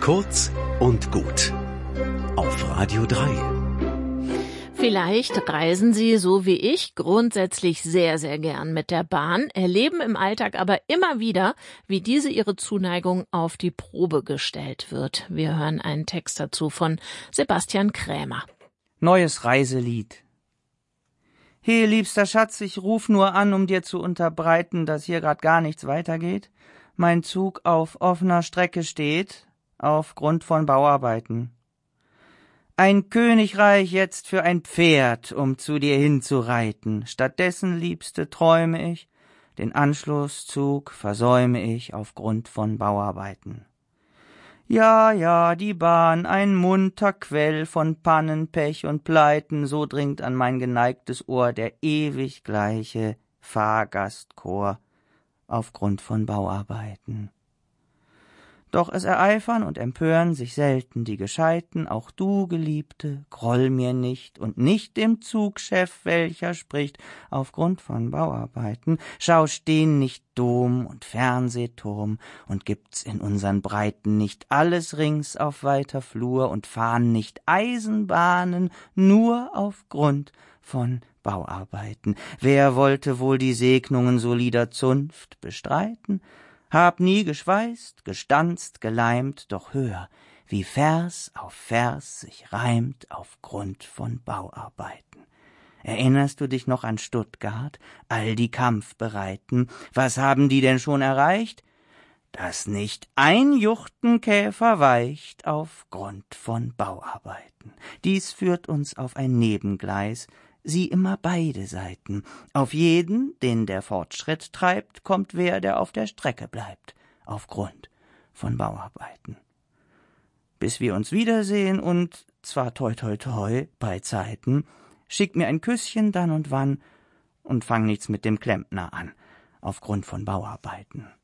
Kurz und gut auf Radio 3. Vielleicht reisen Sie, so wie ich, grundsätzlich sehr, sehr gern mit der Bahn, erleben im Alltag aber immer wieder, wie diese Ihre Zuneigung auf die Probe gestellt wird. Wir hören einen Text dazu von Sebastian Krämer. Neues Reiselied. He, liebster Schatz, ich ruf nur an, um dir zu unterbreiten, dass hier grad gar nichts weitergeht. Mein Zug auf offener Strecke steht, aufgrund von Bauarbeiten. Ein Königreich jetzt für ein Pferd, um zu dir hinzureiten. Stattdessen, Liebste, träume ich, den Anschlusszug versäume ich aufgrund von Bauarbeiten. Ja, die Bahn, ein munter Quell von Pannen, Pech und Pleiten, so dringt an mein geneigtes Ohr der ewig gleiche Fahrgastchor aufgrund von Bauarbeiten. Doch es ereifern und empören sich selten die Gescheiten, auch du, Geliebte, groll mir nicht, und nicht dem Zugchef, welcher spricht aufgrund von Bauarbeiten. Schau, stehn nicht Dom und Fernsehturm, und gibt's in unseren Breiten nicht alles rings auf weiter Flur, und fahren nicht Eisenbahnen nur aufgrund von Bauarbeiten. Wer wollte wohl die Segnungen solider Zunft bestreiten? Hab nie geschweißt, gestanzt, geleimt, doch hör, wie Vers auf Vers sich reimt aufgrund von Bauarbeiten. Erinnerst du dich noch an Stuttgart, all die Kampfbereiten? Was haben die denn schon erreicht? Dass nicht ein Juchtenkäfer weicht aufgrund von Bauarbeiten. Dies führt uns auf ein Nebengleis, sieh immer beide Seiten. Auf jeden, den der Fortschritt treibt, kommt wer, der auf der Strecke bleibt, aufgrund von Bauarbeiten. Bis wir uns wiedersehen und, zwar toi toi toi, bei Zeiten, schick mir ein Küsschen dann und wann und fang nichts mit dem Klempner an, aufgrund von Bauarbeiten.